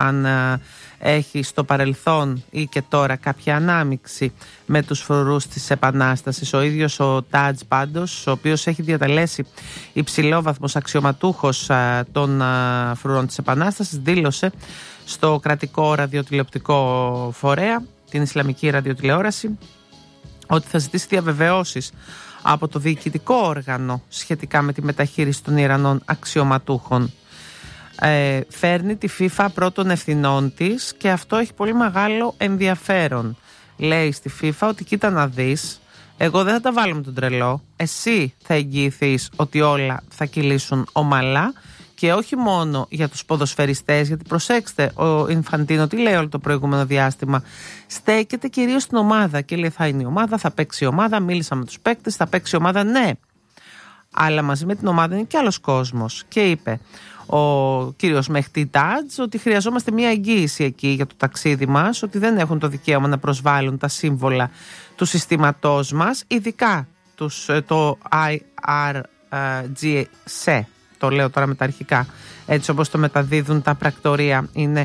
αν έχει στο παρελθόν ή και τώρα κάποια ανάμειξη με τους φρουρούς της Επανάστασης. Ο ίδιος ο Τάτζ πάντως, ο οποίος έχει διατελέσει υψηλόβαθμος αξιωματούχος των φρουρών της Επανάστασης, δήλωσε στο κρατικό ραδιοτηλεοπτικό φορέα, την Ισλαμική ραδιοτηλεόραση, ότι θα ζητήσει διαβεβαιώσεις από το διοικητικό όργανο σχετικά με τη μεταχείριση των Ιρανών αξιωματούχων. Φέρνει τη FIFA πρώτων ευθυνών της και αυτό έχει πολύ μεγάλο ενδιαφέρον. Λέει στη FIFA ότι κοίτα να δεις, εγώ δεν θα τα βάλω με τον τρελό, εσύ θα εγγυηθείς ότι όλα θα κυλήσουν ομαλά. Και όχι μόνο για τους ποδοσφαιριστές, γιατί προσέξτε, ο Ινφαντίνο τι λέει όλο το προηγούμενο διάστημα, στέκεται κυρίως στην ομάδα και λέει θα είναι η ομάδα, θα παίξει η ομάδα, μίλησα με τους παίκτες, θα παίξει η ομάδα, ναι. Αλλά μαζί με την ομάδα είναι και άλλος κόσμος. Και είπε ο κύριος Μεχτή Τάτζ ότι χρειαζόμαστε μια εγγύηση εκεί για το ταξίδι μας, ότι δεν έχουν το δικαίωμα να προσβάλλουν τα σύμβολα του συστήματός μας, ειδικά το IRGC. Το λέω τώρα με τα αρχικά, έτσι όπως το μεταδίδουν τα πρακτορία, είναι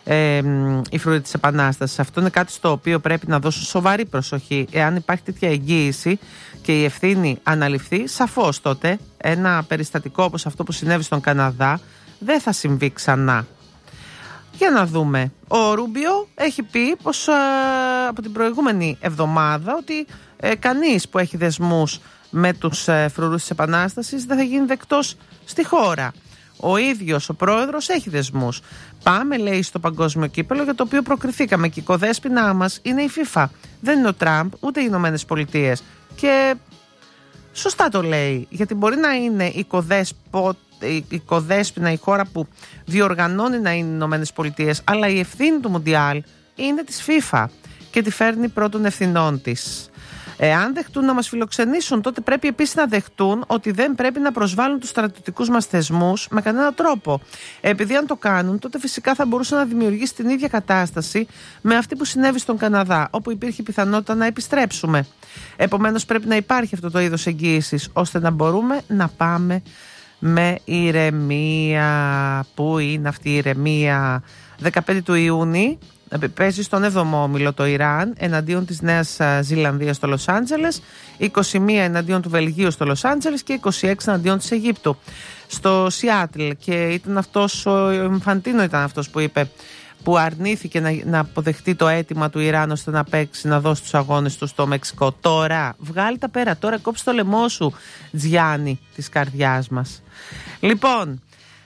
η φρουρή της Επανάστασης. Αυτό είναι κάτι στο οποίο πρέπει να δώσουν σοβαρή προσοχή. Εάν υπάρχει τέτοια εγγύηση και η ευθύνη αναλυφθεί, σαφώς τότε ένα περιστατικό όπως αυτό που συνέβη στον Καναδά δεν θα συμβεί ξανά. Για να δούμε. Ο Ρούμπιο έχει πει πως από την προηγούμενη εβδομάδα ότι κανείς που έχει δεσμούς με τους φρουρούς της Επανάστασης δεν θα γίνει δεκτός στη χώρα. Ο ίδιος ο πρόεδρος έχει δεσμούς. Πάμε, λέει, στο παγκόσμιο κύπελλο για το οποίο προκριθήκαμε και η οικοδέσποινά μας είναι η FIFA. Δεν είναι ο Τραμπ ούτε οι Ηνωμένες Πολιτείες. Και σωστά το λέει, γιατί μπορεί να είναι η οικοδέσποινα, η χώρα που διοργανώνει να είναι οι Ηνωμένες Πολιτείες, αλλά η ευθύνη του Μουντιάλ είναι της FIFA και τη φέρνει πρώτων ευθυνών της. Εάν δεχτούν να μας φιλοξενήσουν, τότε πρέπει επίσης να δεχτούν ότι δεν πρέπει να προσβάλλουν τους στρατιωτικούς μας θεσμούς με κανένα τρόπο. Επειδή αν το κάνουν, τότε φυσικά θα μπορούσε να δημιουργήσει την ίδια κατάσταση με αυτή που συνέβη στον Καναδά, όπου υπήρχε πιθανότητα να επιστρέψουμε. Επομένως, πρέπει να υπάρχει αυτό το είδος εγγύησης, ώστε να μπορούμε να πάμε με ηρεμία. Πού είναι αυτή η ηρεμία? 15 του Ιούνιου. Παίζει στον 7ο όμιλο το Ιράν εναντίον της Νέας Ζηλανδίας στο Λος Άντζελες, 21 εναντίον του Βελγίου στο Λος Άντζελες και 26 εναντίον της Αιγύπτου στο Σιάτλ. Και ήταν αυτός, ο Ινφαντίνο ήταν αυτός που είπε, που αρνήθηκε να αποδεχτεί το αίτημα του Ιράν ώστε να παίξει, να δώσει τους αγώνες του στο Μεξικό. Τώρα βγάλει τα πέρα, τώρα κόψει το λαιμό σου, Τζιάννη της καρδιάς μας. Λοιπόν,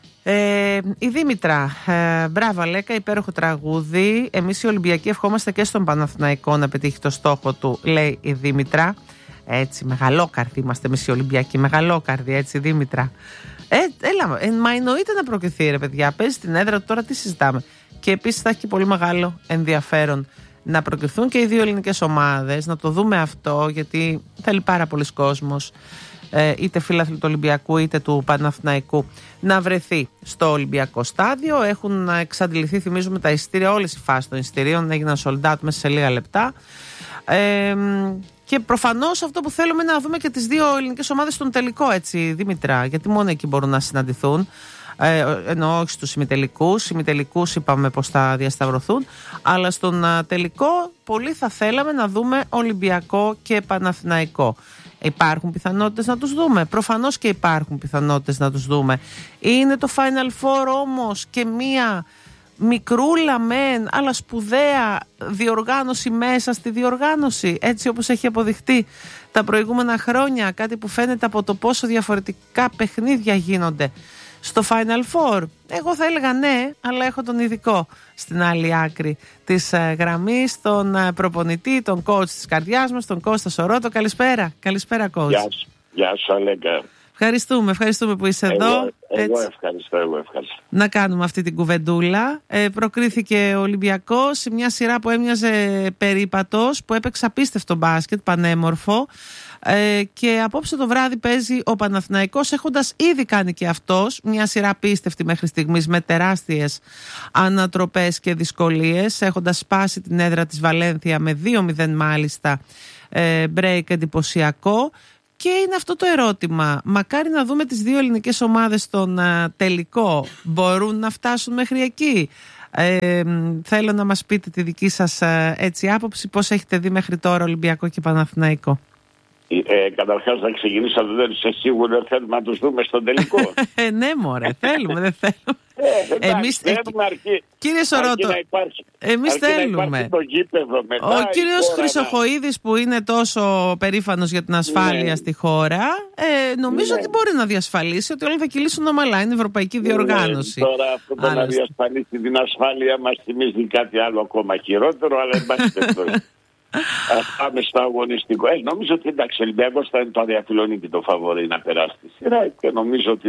η Δήμητρα, μπράβο Λέκα, υπέροχο τραγούδι. Εμείς οι Ολυμπιακοί ευχόμαστε και στον Παναθηναϊκό να πετύχει το στόχο του, λέει η Δήμητρα. Έτσι, μεγαλόκαρδοι είμαστε εμείς οι Ολυμπιακοί, μεγαλόκαρδοι, έτσι Δήμητρα. Έλα, μα εννοείται να προκριθεί ρε παιδιά, παίζει την έδρα του, τώρα τι συζητάμε. Και επίσης θα έχει και πολύ μεγάλο ενδιαφέρον να προκριθούν και οι δύο ελληνικές ομάδες, να το δούμε αυτό, γιατί θέλει πάρα πολλοί κόσμος, είτε φίλαθλοι του Ολυμπιακού είτε του Παναθηναϊκού, να βρεθεί στο Ολυμπιακό στάδιο. Έχουν εξαντληθεί, θυμίζουμε, τα εισιτήρια, όλες οι φάσεις των εισιτηρίων έγιναν sold out μέσα σε λίγα λεπτά. Και προφανώς αυτό που θέλουμε να δούμε και τις δύο ελληνικές ομάδες στον τελικό, έτσι Δήμητρα, γιατί μόνο εκεί μπορούν να συναντηθούν. Εννοώ όχι στους ημιτελικούς. Ημιτελικούς είπαμε πως θα διασταυρωθούν, αλλά στον τελικό πολύ θα θέλαμε να δούμε Ολυμπιακό και Παναθηναϊκό. Υπάρχουν πιθανότητες να τους δούμε? Προφανώς και υπάρχουν πιθανότητες να τους δούμε. Είναι το Final Four όμως και μία μικρούλα μεν αλλά σπουδαία διοργάνωση μέσα στη διοργάνωση, έτσι όπως έχει αποδειχτεί τα προηγούμενα χρόνια, κάτι που φαίνεται από το πόσο διαφορετικά παιχνίδια γίνονται στο Final Four. Εγώ θα έλεγα ναι, αλλά έχω τον ειδικό στην άλλη άκρη της γραμμής, τον προπονητή, τον coach της καρδιάς μας, τον Κώστα Σορότο. Καλησπέρα. Καλησπέρα, coach. Γεια σου, Αλέκα. Ευχαριστούμε που είσαι εδώ. Εγώ ευχαριστώ. Να κάνουμε αυτή την κουβεντούλα. Προκρίθηκε ο Ολυμπιακός σε μια σειρά που έμοιαζε περίπατος, που έπαιξε απίστευτο μπάσκετ, πανέμορφο. Και απόψε το βράδυ παίζει ο Παναθηναϊκός, έχοντας ήδη κάνει και αυτός μια σειρά απίστευτη μέχρι στιγμής, με τεράστιες ανατροπές και δυσκολίες, έχοντας σπάσει την έδρα της Βαλένθια με 2-0 μάλιστα, break εντυπωσιακό. Και είναι αυτό το ερώτημα, μακάρι να δούμε τις δύο ελληνικές ομάδες στον τελικό. Μπορούν να φτάσουν μέχρι εκεί? Θέλω να μας πείτε τη δική σας έτσι άποψη, πώς έχετε δει μέχρι τώρα Ολυμπιακό και Παναθηναϊκό. Καταρχάς να ξεκινήσω, αν δεν είσαι σίγουρο ότι θέλουμε να τους δούμε στον τελικό. Ναι μωρέ, θέλουμε, δεν θέλουμε. Εμείς θέλουμε κύριε Σορότο, εμείς θέλουμε. Ο κύριος Χρυσοχοΐδης που είναι τόσο περήφανος για την ασφάλεια στη χώρα, νομίζω ότι μπορεί να διασφαλίσει ότι όλα θα κυλήσουν ομαλά. Είναι ευρωπαϊκή διοργάνωση. Τώρα αυτό το να διασφαλίσει την ασφάλεια μας θυμίζει κάτι άλλο ακόμα χειρότερο, αλλά εν πάση περιπτώσει. Ας πάμε στο αγωνιστικό. Νομίζω ότι εντάξει, ο Ολυμπιακός θα είναι το αδιαφιλονίκη το φαβορί να περάσει τη σειρά και νομίζω ότι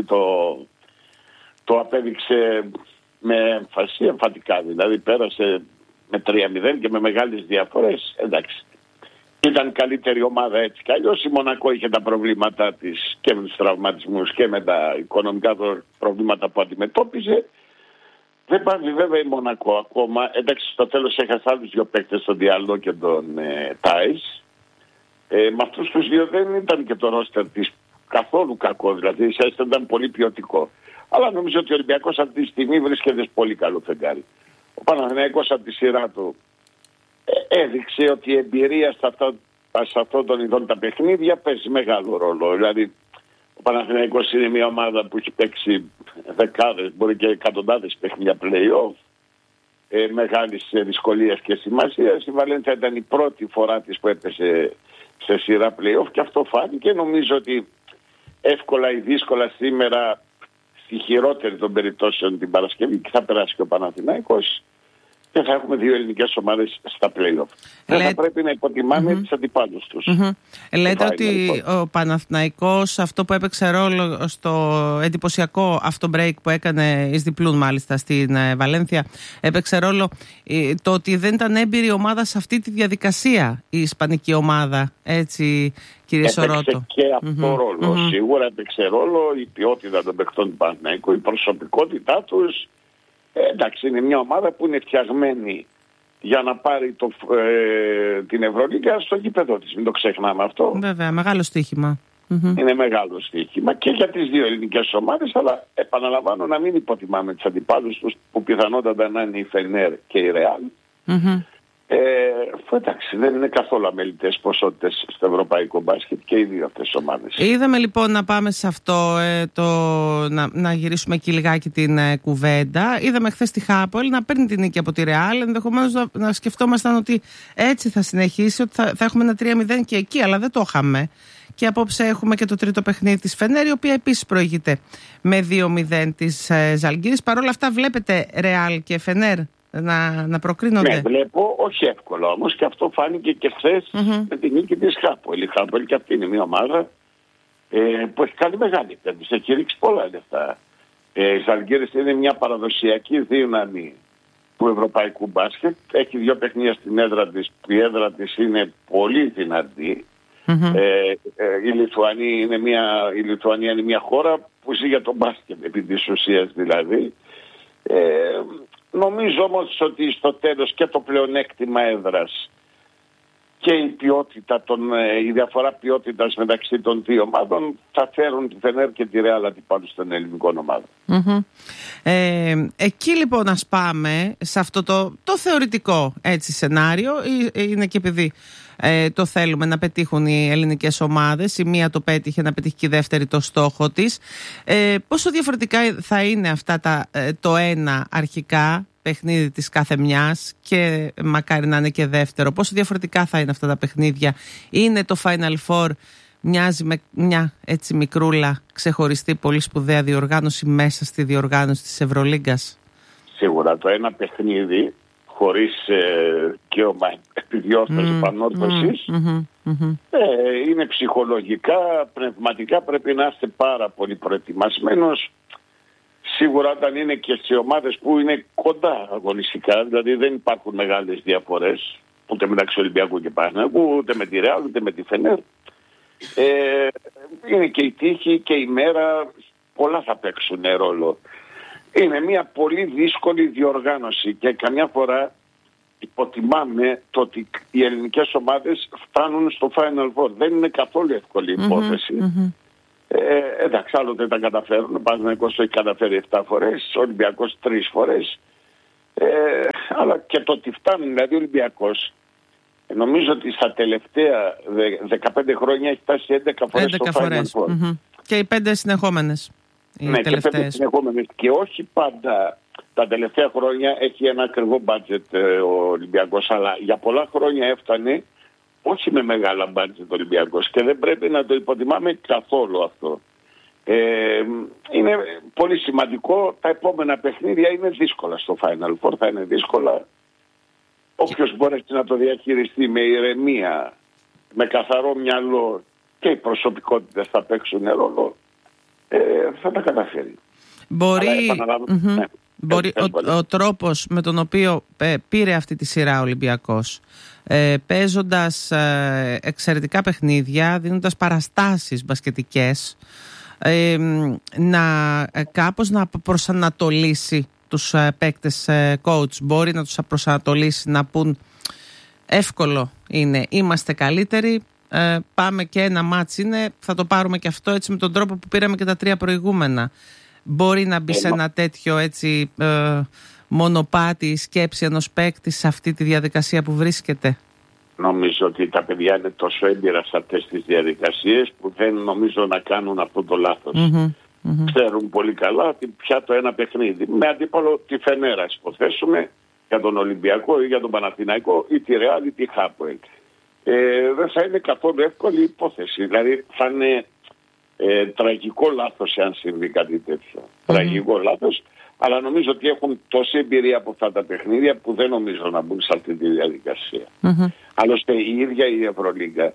το απέδειξε με εμφασία εμφατικά. Δηλαδή πέρασε με 3-0 και με μεγάλες διαφορές. Εντάξει, ήταν καλύτερη ομάδα έτσι κι αλλιώς. Η Μονακό είχε τα προβλήματά της και με τους τραυματισμούς και με τα οικονομικά προβλήματα που αντιμετώπιζε. Δεν πάλι βέβαια η Μονακό ακόμα. Εντάξει, στο τέλος έχασε άλλους δύο παίκτες, τον Διαλό και τον Τάις. Με αυτούς τους δύο δεν ήταν και το ρόστερ της καθόλου κακό. Δηλαδή ήταν πολύ ποιοτικό. Αλλά νομίζω ότι ο Ολυμπιακός αυτή τη στιγμή βρίσκεται σε πολύ καλό φεγγάρι. Ο Παναθηναϊκός από τη σειρά του έδειξε ότι η εμπειρία σε αυτόν τον ειδών τα παιχνίδια παίζει μεγάλο ρόλο. Δηλαδή ο Παναθηναϊκός είναι μια ομάδα που έχει παίξει δεκάδες, μπορεί και εκατοντάδες παιχνίδια play-off, μεγάλης δυσκολίας και σημασίας. Η Βαλένθια ήταν η πρώτη φορά της που έπεσε σε σειρά play-off και αυτό φάνηκε. Νομίζω ότι εύκολα ή δύσκολα σήμερα, στη χειρότερη των περιπτώσεων την Παρασκευή, και θα περάσει και ο Παναθηναϊκός και θα έχουμε δύο ελληνικές ομάδες στα play-off. Δεν θα πρέπει να υποτιμάμε τις αντιπάλους τους. Λέτε ότι ο Παναθηναϊκός, αυτό που έπαιξε ρόλο στο εντυπωσιακό αυτό break που έκανε εις διπλούν μάλιστα στην Βαλένθια, έπαιξε ρόλο το ότι δεν ήταν έμπειρη ομάδα σε αυτή τη διαδικασία η ισπανική ομάδα, έτσι κύριε Σορότο? Έπαιξε και αυτό ρόλο. Σίγουρα έπαιξε ρόλο η ποιότητα των παιχτών του Παναθηναϊκού, η προσωπικότητά τους. Εντάξει, είναι μια ομάδα που είναι φτιαγμένη για να πάρει την Ευρωλίγκα στο γήπεδο της. Μην το ξεχνάμε αυτό. Βέβαια, μεγάλο στοίχημα. Είναι μεγάλο στοίχημα και για τις δύο ελληνικές ομάδες, αλλά επαναλαμβάνω να μην υποτιμάμε τις αντιπάλους τους που πιθανότατα να είναι η Φενέρ και η Ρεάλ. Εντάξει, δεν είναι καθόλου αμελητές ποσότητες στο ευρωπαϊκό μπάσκετ και οι δύο αυτές τις ομάδες. Είδαμε λοιπόν, να πάμε σε αυτό, να γυρίσουμε εκεί λιγάκι την κουβέντα. Είδαμε χθες τη Χάπολ να παίρνει την νίκη από τη Ρεάλ. Ενδεχομένως να σκεφτόμασταν ότι έτσι θα συνεχίσει, ότι θα έχουμε ένα 3-0 και εκεί, αλλά δεν το είχαμε. Και απόψε έχουμε και το τρίτο παιχνίδι της Φενέρ, η οποία επίσης προηγείται με 2-0 της Ζαλγκίρης. Παρ' όλα αυτά βλέπετε Ρεάλ και Φενέρ να προκρίνονται? Ναι, βλέπω, όχι εύκολο όμως, και αυτό φάνηκε και χθες με την νίκη της Χάπολ. Η Χάπολ και αυτή είναι μια ομάδα που έχει κάνει μεγάλη επένδυση, έχει ρίξει πολλά λεφτά. Η Ζαλγκίρης είναι μια παραδοσιακή δύναμη του ευρωπαϊκού μπάσκετ. Έχει δύο παιχνίδια στην έδρα της, που η έδρα της είναι πολύ δυνατή. Η Λιθουανία είναι μια χώρα που ζει για τον μπάσκετ, επί της ουσίας δηλαδή. Νομίζω όμως ότι στο τέλος και το πλεονέκτημα έδρας και η διαφορά ποιότητας μεταξύ των δύο ομάδων θα φέρουν τη Φενέρ και τη Ρεάλ αντιπάλους των ελληνικών ομάδων. Εκεί λοιπόν ας πάμε σε αυτό το θεωρητικό έτσι σενάριο. Είναι και επειδή το θέλουμε να πετύχουν οι ελληνικές ομάδες, η μία το πέτυχε, να πετύχει και η δεύτερη το στόχο της. Πόσο διαφορετικά θα είναι αυτά το ένα αρχικά παιχνίδι της κάθε μιας και μακάρι να είναι και δεύτερο? Πόσο διαφορετικά θα είναι αυτά τα παιχνίδια? Είναι το Final Four, μοιάζει με μια έτσι μικρούλα, ξεχωριστή, πολύ σπουδαία διοργάνωση μέσα στη διοργάνωση της Ευρωλίγκας? Σίγουρα το ένα παιχνίδι χωρίς δικαίωμα επιδιώσταση πανόρθωσης είναι ψυχολογικά, πνευματικά πρέπει να είστε πάρα πολύ προετοιμασμένος. Σίγουρα όταν είναι και σε ομάδες που είναι κοντά αγωνιστικά, δηλαδή δεν υπάρχουν μεγάλες διαφορές ούτε μεταξύ Ολυμπιακού και Παναθηναϊκού, ούτε με τη Ρεάλ, ούτε με τη Φενέρ. Είναι και η τύχη και η μέρα, πολλά θα παίξουν ρόλο. Είναι μια πολύ δύσκολη διοργάνωση και καμιά φορά υποτιμάμε το ότι οι ελληνικές ομάδες φτάνουν στο Final Four. Δεν είναι καθόλου εύκολη υπόθεση. Εντάξει, άλλοτε τα καταφέρουν. Ο Παναθηναϊκός το έχει καταφέρει 7 φορές, ο Ολυμπιακός 3 φορές. Αλλά και το ότι φτάνουν, δηλαδή ο Ολυμπιακός, νομίζω ότι στα τελευταία 15 χρόνια έχει φτάσει 11 φορές στο Final Four. Mm-hmm. Και οι 5 συνεχόμενες. Ναι, και 5 συνεχόμενες. Και όχι πάντα τα τελευταία χρόνια έχει ένα ακριβό μπάτζετ ο Ολυμπιακός, αλλά για πολλά χρόνια έφτανε όχι με μεγάλα μπάτζετ ο Ολυμπιακός και δεν πρέπει να το υποτιμάμε καθόλου αυτό. Είναι πολύ σημαντικό. Τα επόμενα παιχνίδια είναι δύσκολα στο Final Four, θα είναι δύσκολα. Όποιος μπορέσει να το διαχειριστεί με ηρεμία, με καθαρό μυαλό, και οι προσωπικότητες θα παίξουν ρόλο, θα τα καταφέρει. Μπορεί ο τρόπος με τον οποίο πήρε αυτή τη σειρά ο Ολυμπιακός, παίζοντας εξαιρετικά παιχνίδια, δίνοντας παραστάσεις μπασκετικές, κάπως να προσανατολίσει τους παίκτες coach. Μπορεί να τους προσανατολίσει να πούν εύκολο είναι, είμαστε καλύτεροι, πάμε και ένα μάτς είναι, θα το πάρουμε και αυτό, έτσι με τον τρόπο που πήραμε και τα 3 προηγούμενα. Μπορεί να μπει σε ένα τέτοιο έτσι μονοπάτι η σκέψη ενός παίκτη σε αυτή τη διαδικασία που βρίσκεται? Νομίζω ότι τα παιδιά είναι τόσο έμπειρα σε αυτές τις διαδικασίες που δεν νομίζω να κάνουν αυτό το λάθος. Ξέρουν πολύ καλά ότι πια το ένα παιχνίδι με αντίπαλο τη Φενέρα, υποθέσουμε, για τον Ολυμπιακό ή για τον Παναθηναϊκό ή τη Ρεάλ ή τη Χάπουελ. Δεν θα είναι καθόλου εύκολη υπόθεση. Δηλαδή θα είναι τραγικό λάθος εάν συμβεί κάτι τέτοιο. Τραγικό λάθος, αλλά νομίζω ότι έχουν τόση εμπειρία από αυτά τα παιχνίδια που δεν νομίζω να μπουν σε αυτή τη διαδικασία. Άλλωστε η ίδια η Ευρωλίγκα,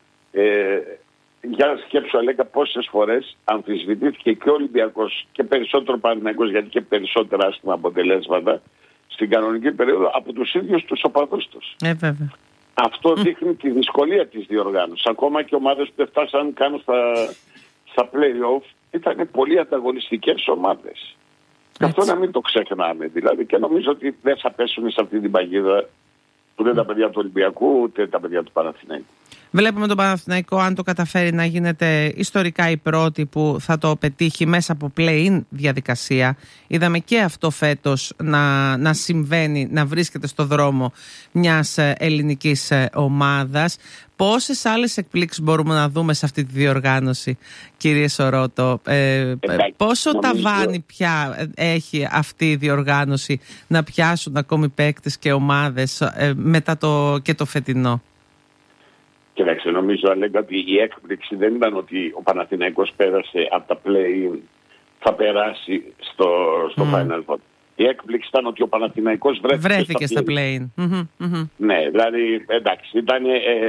για σκέψου Αλέκα, πόσες φορές αμφισβητήθηκε και ο Ολυμπιακός και περισσότερο Παναθηναϊκός, γιατί και περισσότερα άσχημα αποτελέσματα στην κανονική περίοδο από τους ίδιους τους οπαδούς τους. Βέβαια. Αυτό δείχνει τη δυσκολία της διοργάνωσης. Ακόμα και ομάδες που δεν φτάσαν καν στα play-off ήταν πολύ ανταγωνιστικές ομάδες. Και αυτό να μην το ξεχνάμε. Δηλαδή, και νομίζω ότι δεν θα πέσουν σε αυτή την παγίδα ούτε τα παιδιά του Ολυμπιακού ούτε τα παιδιά του Παναθηναϊκού. Βλέπουμε τον Παναθηναϊκό, αν το καταφέρει, να γίνεται ιστορικά η πρώτη που θα το πετύχει μέσα από play-in διαδικασία. Είδαμε και αυτό φέτος να συμβαίνει, να βρίσκεται στο δρόμο μιας ελληνικής ομάδας. Πόσες άλλες εκπλήξεις μπορούμε να δούμε σε αυτή τη διοργάνωση, κύριε Σορότο? Πόσο ταβάνι πια έχει αυτή η διοργάνωση να πιάσουν ακόμη παίκτες και ομάδες μετά και το φετινό? Κοιτάξτε, νομίζω, Αλέγκα, ότι η έκπληξη δεν ήταν ότι ο Παναθηναϊκός πέρασε από τα play-in, θα περάσει στο Final Four. Η έκπληξη ήταν ότι ο Παναθηναϊκός βρέθηκε στα play-in. Ναι, δηλαδή, εντάξει, ήταν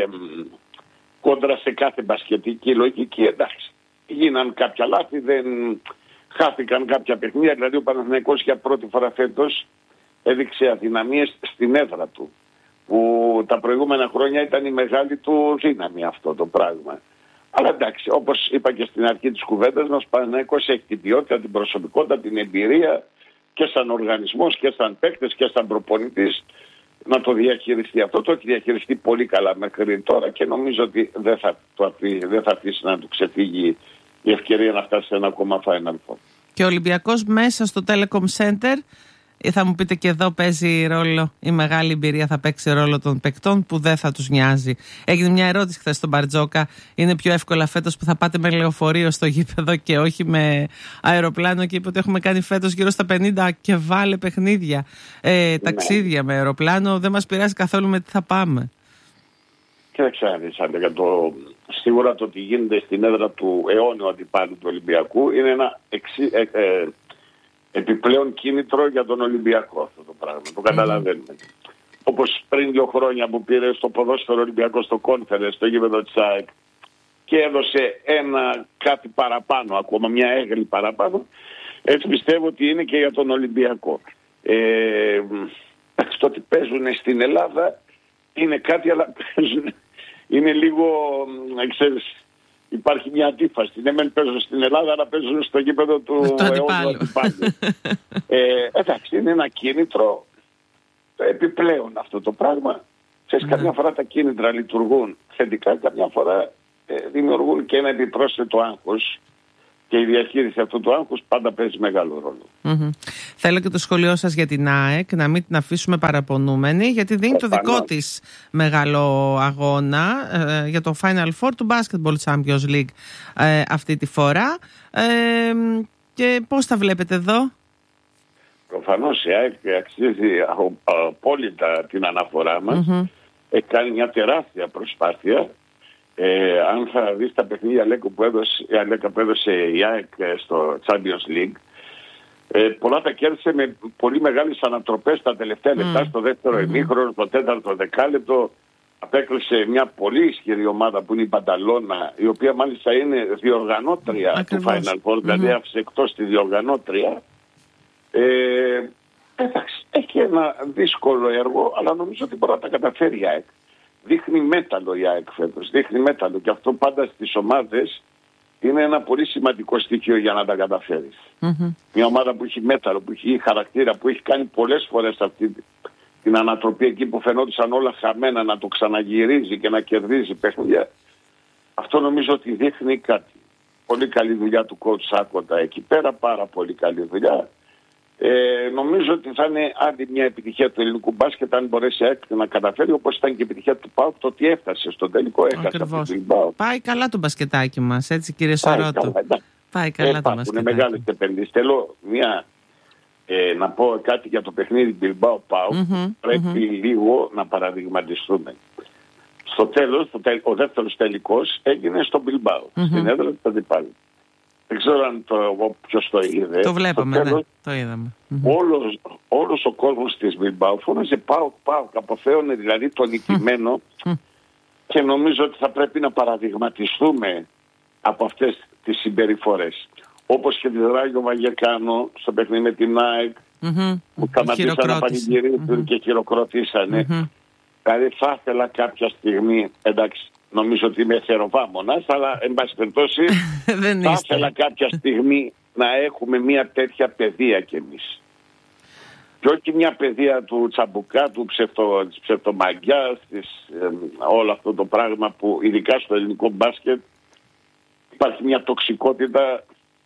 κόντρα σε κάθε μπασκετική λογική, εντάξει. Γίναν κάποια λάθη, δεν χάθηκαν κάποια παιχνίδια, δηλαδή ο Παναθηναϊκός για πρώτη φορά φέτος έδειξε αδυναμίες στην έδρα του, που τα προηγούμενα χρόνια ήταν η μεγάλη του δύναμη αυτό το πράγμα. Αλλά εντάξει, όπως είπα και στην αρχή της κουβέντας μας, ο Παναθηναϊκός έχει την ποιότητα, την προσωπικότητα, την εμπειρία και σαν οργανισμός και σαν παίκτες και σαν προπονητής να το διαχειριστεί. Αυτό το έχει διαχειριστεί πολύ καλά μέχρι τώρα και νομίζω ότι δεν θα αφήσει να του ξεφύγει η ευκαιρία να φτάσει σε ένα ακόμα Final Four. Και ο Ολυμπιακός μέσα στο Telecom Center, θα μου πείτε, και εδώ παίζει ρόλο η μεγάλη εμπειρία, θα παίξει ρόλο των παικτών που δεν θα τους νοιάζει. Έγινε μια ερώτηση χθες στον Μπαρτζόκα, είναι πιο εύκολα φέτος που θα πάτε με λεωφορείο στο γήπεδο και όχι με αεροπλάνο, και είπε ότι έχουμε κάνει φέτος γύρω στα 50 και βάλε παιχνίδια, ταξίδια με αεροπλάνο, δεν μας πειράζει καθόλου με τι θα πάμε. Κοίταξε, σίγουρα το ότι γίνεται στην έδρα του αιώνιου αντιπάλου του Ολυμπιακού είναι ένα επιπλέον κίνητρο για τον Ολυμπιακό αυτό το πράγμα. Το καταλαβαίνουμε. Όπως πριν 2 χρόνια που πήρε στο ποδόσφαιρο Ολυμπιακό στο Conference, στο γήπεδο της ΑΕΚ, και έδωσε κάτι παραπάνω, ακόμα μια έγκλη παραπάνω, έτσι πιστεύω ότι είναι και για τον Ολυμπιακό. Το ότι παίζουν στην Ελλάδα είναι κάτι, αλλά είναι λίγο, ξέρεις, υπάρχει μια αντίφαση. Ναι, μεν παίζουν στην Ελλάδα, αλλά παίζουν στο γήπεδο του αιώνιου αντιπάλου. Εντάξει, είναι ένα κίνητρο επιπλέον αυτό το πράγμα. Ξέρεις, καμιά φορά τα κίνητρα λειτουργούν θετικά, καμιά φορά δημιουργούν και ένα επιπρόσθετο άγχος και η διαχείριση αυτού του άγχους πάντα παίζει μεγάλο ρόλο. Θέλω και το σχολείο σας για την ΑΕΚ, να μην την αφήσουμε παραπονούμενη, γιατί δίνει το δικό της μεγάλο αγώνα για το Final Four του Basketball Champions League αυτή τη φορά. Και πώς τα βλέπετε εδώ? Προφανώς η ΑΕΚ αξίζει απόλυτα την αναφορά μας. Έχει κάνει μια τεράστια προσπάθεια. Αν θα δεις τα παιχνίδια που έδωσε η ΑΕΚ στο Champions League, πολλά τα κέρδισε με πολύ μεγάλες ανατροπές στα τελευταία λεπτά, στο δεύτερο ημίχρονο, στο τέταρτο δεκάλεπτο. Απέκλεισε μια πολύ ισχυρή ομάδα που είναι η Μπανταλώνα, η οποία μάλιστα είναι διοργανώτρια του Final Four, δηλαδή άφησε εκτός τη διοργανώτρια. Εντάξει, έχει ένα δύσκολο έργο, αλλά νομίζω ότι μπορεί να τα καταφέρει η ΑΕΚ. Δείχνει μέταλλο η ΑΕΚ φέτος, δείχνει μέταλλο, και αυτό πάντα στις ομάδες είναι ένα πολύ σημαντικό στοιχείο για να τα καταφέρεις. Μια ομάδα που έχει μέταλλο, που έχει χαρακτήρα, που έχει κάνει πολλές φορές αυτή την ανατροπή εκεί που φαινόντουσαν όλα χαμένα, να το ξαναγυρίζει και να κερδίζει παιχνίδια. Αυτό νομίζω ότι δείχνει κάτι. Πολύ καλή δουλειά του coach Σάκοντα εκεί πέρα, πάρα πολύ καλή δουλειά. Νομίζω ότι θα είναι άλλη μια επιτυχία του ελληνικού μπάσκετ αν μπορέσει να καταφέρει, όπως ήταν και η επιτυχία του ΠΑΟΚ, το ότι έφτασε στον τελικό, έχασε από την ΠΑΟΚ. Πάει καλά το μπασκετάκι μας, έτσι κύριε Σαρώτο? Πάει καλά το μπασκετάκι. Είναι μεγάλες επενδύσεις. Θέλω να πω κάτι για το παιχνίδι Bilbao ΠΑΟΚ. Πρέπει λίγο να παραδειγματιστούμε. Στο τέλος, ο δεύτερος τελικός έγινε στο Bilbao, στην έδρα του αντιπάλου. Δεν ξέρω αν ποιος το είδε. Το βλέπαμε, τέλος, το είδαμε. Όλος ο κόσμος της Bilbao φώναζε ΠΑΟΚ, αποφαίωνε δηλαδή τον νικημένο, και νομίζω ότι θα πρέπει να παραδειγματιστούμε από αυτές τις συμπεριφορές. Όπως και τη Ράγιο Βαγεκάνο στο παιχνίδι με την ΑΕΚ, που σταματήσαν να πανηγυρίζουν και χειροκροτήσανε. Δηλαδή θα ήθελα κάποια στιγμή, εντάξει, νομίζω ότι είμαι θεροβάμωνας, αλλά εν πάση περιπτώσει θα ήθελα κάποια στιγμή να έχουμε μια τέτοια παιδεία κι εμείς. Και όχι μια παιδεία του τσαμπουκά, της ψευτομαγιάς, όλο αυτό το πράγμα που ειδικά στο ελληνικό μπάσκετ υπάρχει μια τοξικότητα.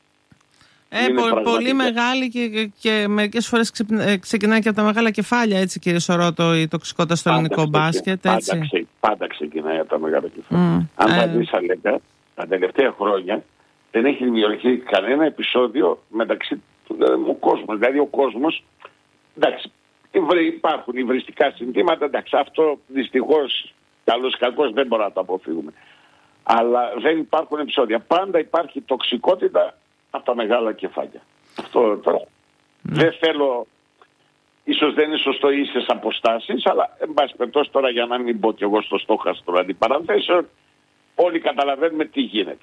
Πολύ μεγάλη και μερικές φορές ξεκινάει και από τα μεγάλα κεφάλια, έτσι κύριε Σαρώτο, η τοξικότητα στο ελληνικό μπάσκετ. Πάντα ξεκινάει από τα μεγάλα κεφάλια. Αν θα δεις, Αλέκα, τα τελευταία χρόνια δεν έχει δημιουργηθεί κανένα επεισόδιο μεταξύ του κόσμου. Δηλαδή ο κόσμος, εντάξει, υπάρχουν υβριστικά συνθήματα, εντάξει, αυτό δυστυχώς καλώς κακώς δεν μπορούμε να το αποφύγουμε. Αλλά δεν υπάρχουν επεισόδια. Πάντα υπάρχει τοξικότητα από τα μεγάλα κεφάλια. Αυτό τώρα. Δεν θέλω, ίσως δεν είναι σωστό ίσες αποστάσεις, αλλά εν πάση περιπτώσει τώρα, για να μην πω κι εγώ στο στόχαστρο αντιπαραθέσεων, όλοι καταλαβαίνουμε τι γίνεται.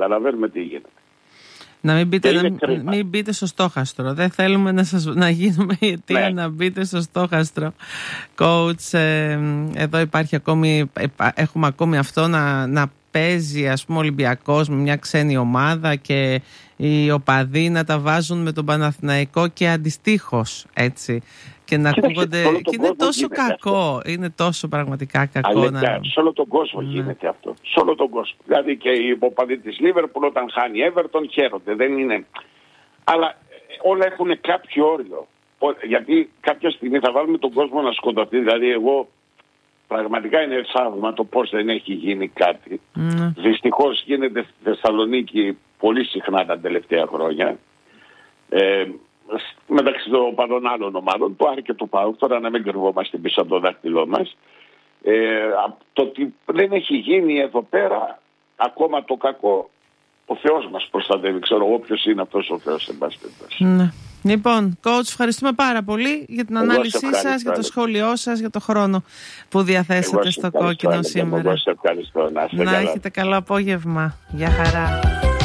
Να μην μπείτε στο στόχαστρο. Δεν θέλουμε να γίνουμε η αιτία να μπείτε στο στόχαστρο. Coach, εδώ έχουμε ακόμη αυτό να παίζει, ας πούμε, ο Ολυμπιακός με μια ξένη ομάδα και οι οπαδοί να τα βάζουν με τον Παναθηναϊκό και αντιστοίχως, έτσι. Και να ακούγονται. Και είναι τόσο κακό. Είναι τόσο πραγματικά κακό. Σε όλο τον κόσμο γίνεται αυτό. Σε όλο τον κόσμο. Δηλαδή και οι οπαδοί της Λίβερπουλ όταν χάνει Everton χαίρονται. Δεν είναι. Αλλά όλα έχουν κάποιο όριο. Γιατί κάποια στιγμή θα βάλουμε τον κόσμο να σκοτωθεί. Δηλαδή εγώ πραγματικά είναι θαύμα το πώς δεν έχει γίνει κάτι. Δυστυχώς γίνεται στη Θεσσαλονίκη πολύ συχνά τα τελευταία χρόνια. Μεταξύ των οπαδών άλλων ομάδων, του Άρη και του ΠΑΟΚ, τώρα να μην κρυβόμαστε πίσω από το δάχτυλό μας. Το ότι δεν έχει γίνει εδώ πέρα ακόμα το κακό, ο Θεός μας προστατεύει. Ξέρω εγώ ποιος είναι αυτός ο Θεός, εν πάση περιπτώσει. Λοιπόν, coach, ευχαριστούμε πάρα πολύ για την ανάλυση σας, για το σχόλιο σας, για το χρόνο που διαθέσατε στο Κόκκινο σήμερα. Εγώ σε ευχαριστώ. Να έχετε καλό απόγευμα. Γεια χαρά.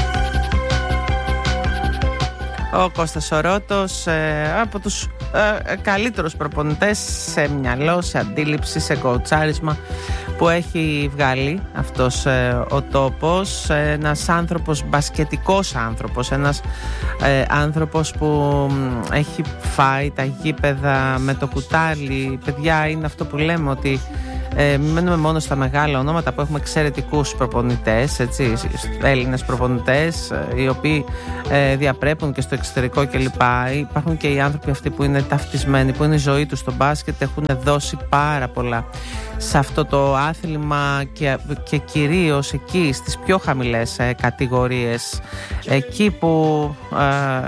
Ο Κώστας Σαρώτος, από τους καλύτερους προπονητές σε μυαλό, σε αντίληψη, σε κοουτσάρισμα που έχει βγάλει αυτός ο τόπος. Ένας άνθρωπος, μπασκετικός άνθρωπος, ένας άνθρωπος που έχει φάει τα γήπεδα με το κουτάλι. Παιδιά, είναι αυτό που λέμε, ότι μένουμε μόνο στα μεγάλα ονόματα που έχουμε εξαιρετικούς προπονητές, έτσι, Έλληνες προπονητές, οι οποίοι διαπρέπουν και στο εξωτερικό κλπ. Υπάρχουν και οι άνθρωποι αυτοί που είναι ταυτισμένοι, που είναι η ζωή τους στο μπάσκετ, έχουν δώσει πάρα πολλά σε αυτό το άθλημα και κυρίως εκεί στις πιο χαμηλές κατηγορίες, εκεί που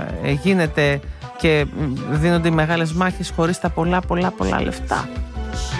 γίνεται και δίνονται οι μεγάλες μάχες χωρίς τα πολλά λεφτά.